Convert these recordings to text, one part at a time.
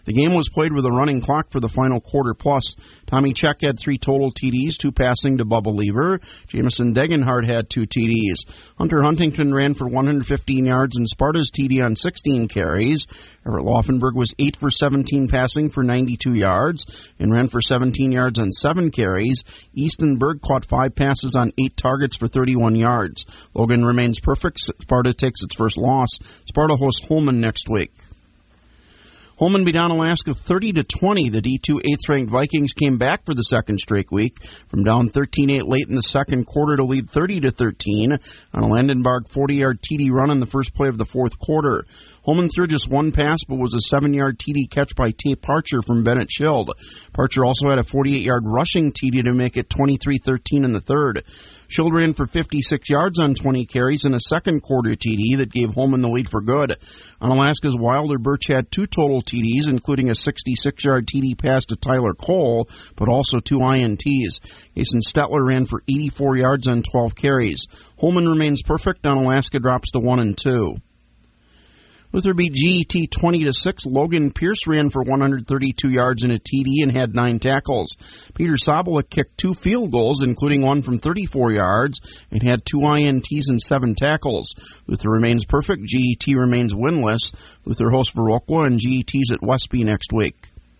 The game was played with a running clock for the final quarter plus. Tommy Check had 3 total TDs, 2 passing to Bubba Lever. Jamison Degenhardt had 2 TDs. Hunter Huntington ran for 115 yards and Sparta's TD on 16 carries. Everett Laufenberg was 8 for 17 passing for 92 yards and ran for 17 yards on 7 carries. Easton Berg caught 5 passes on 8 targets for 31 yards. Logan remains perfect. Sparta takes its first loss. Sparta hosts Holman next week. Holman beat down Alaska 30-20. The D2 8th-ranked Vikings came back for the second straight week from down 13-8 late in the second quarter to lead 30-13 on a Landenbarg 40-yard TD run in the first play of the fourth quarter. Holman threw just 1 pass, but was a 7-yard TD catch by Tate Parcher from Bennett Schild. Parcher also had a 48-yard rushing TD to make it 23-13 in the third. Schild ran for 56 yards on 20 carries in a second quarter TD that gave Holman the lead for good. On Alaska's Wilder, Birch had 2 total TDs, including a 66-yard TD pass to Tyler Cole, but also 2 INTs. Jason Stetler ran for 84 yards on 12 carries. Holman remains perfect. On Alaska drops to 1-2. Luther beat GET 20-6. Logan Pierce ran for 132 yards and a TD and had 9 tackles. Peter Sobolik kicked 2 field goals, including one from 34 yards, and had 2 INTs and 7 tackles. Luther remains perfect. GET remains winless. Luther hosts Viroqua and GET's at Westby next week.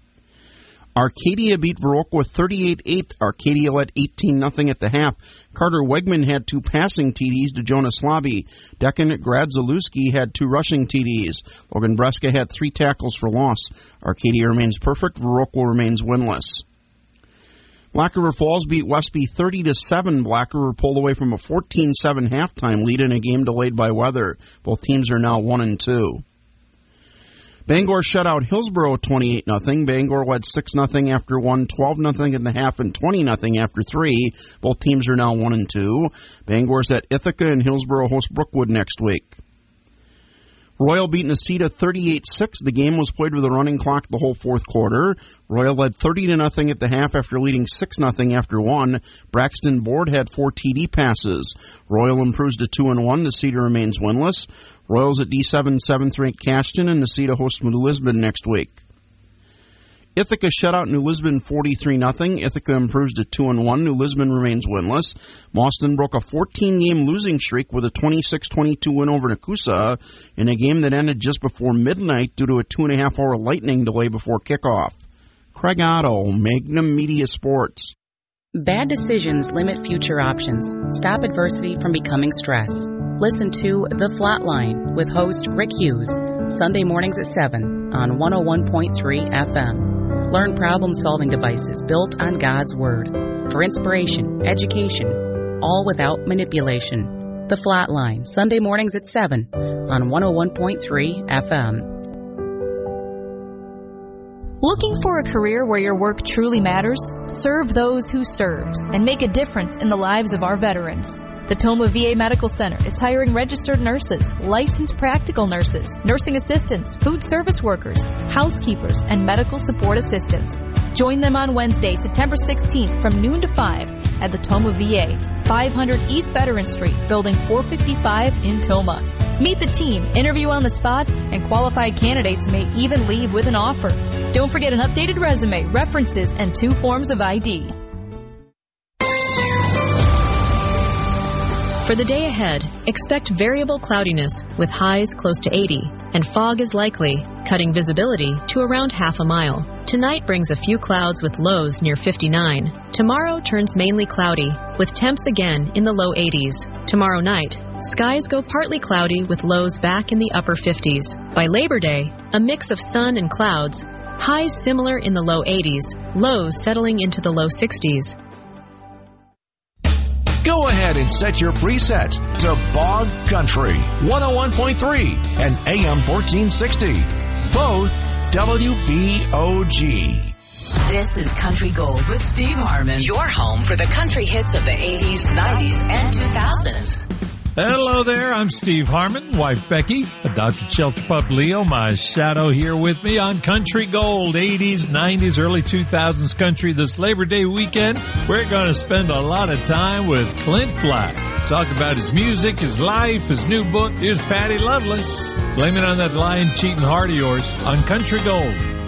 Arcadia beat Viroqua 38-8. Arcadia led 18-0 at the half. Carter Wegman had 2 passing TDs to Jonas Slaby. Declan Gradzalewski had 2 rushing TDs. Logan Breska had 3 tackles for loss. Arcadia remains perfect. Viroqua remains winless. Black River Falls beat Westby 30-7. Black River pulled away from a 14-7 halftime lead in a game delayed by weather. Both teams are now 1-2. Bangor shut out Hillsborough 28-0. Bangor led 6-0 after 1, 12-0 in the half, and 20-0 after 3. Both teams are now 1-2. Bangor's at Ithaca, and Hillsborough hosts Brookwood next week. Royal beat Necedah 38-6. The game was played with a running clock the whole fourth quarter. Royal led 30-0 at the half after leading 6-0 after 1. Braxton Board had 4 TD passes. Royal improves to 2-1. Necedah remains winless. Royals at D7 7th-ranked Cashton, and Necedah hosts New Lisbon next week. Ithaca shut out New Lisbon 43-0. Ithaca improves to 2-1. New Lisbon remains winless. Mauston broke a 14-game losing streak with a 26-22 win over Nakusa in a game that ended just before midnight due to a 2.5-hour lightning delay before kickoff. Craig Otto, Magnum Media Sports. Bad decisions limit future options. Stop adversity from becoming stress. Listen to The Flatline with host Rick Hughes, Sunday mornings at 7 on 101.3 FM. Learn problem-solving devices built on God's Word for inspiration, education, all without manipulation. The Flatline, Sunday mornings at 7 on 101.3 FM. Looking for a career where your work truly matters? Serve those who served and make a difference in the lives of our veterans. The Tomah VA Medical Center is hiring registered nurses, licensed practical nurses, nursing assistants, food service workers, housekeepers, and medical support assistants. Join them on Wednesday, September 16th from noon to 5 at the Tomah VA, 500 East Veteran Street, Building 455 in Tomah. Meet the team, interview on the spot, and qualified candidates may even leave with an offer. Don't forget an updated resume, references, and 2 forms of ID. For the day ahead, expect variable cloudiness with highs close to 80, and fog is likely, cutting visibility to around half a mile. Tonight brings a few clouds with lows near 59. Tomorrow turns mainly cloudy, with temps again in the low 80s. Tomorrow night, skies go partly cloudy with lows back in the upper 50s. By Labor Day, a mix of sun and clouds, highs similar in the low 80s, lows settling into the low 60s. Go ahead and set your preset to Bog Country 101.3 and AM 1460. Both WBOG. This is Country Gold with Steve Harmon. Your home for the country hits of the 80s, 90s, and 2000s. Hello there, I'm Steve Harmon, wife Becky, Dr. Shelter Pup Leo, my shadow here with me on Country Gold, 80s, 90s, early 2000s country. This Labor Day weekend, we're going to spend a lot of time with Clint Black. Talk about his music, his life, his new book. Here's Patty Loveless. Blame it on that lying, cheating heart of yours on Country Gold.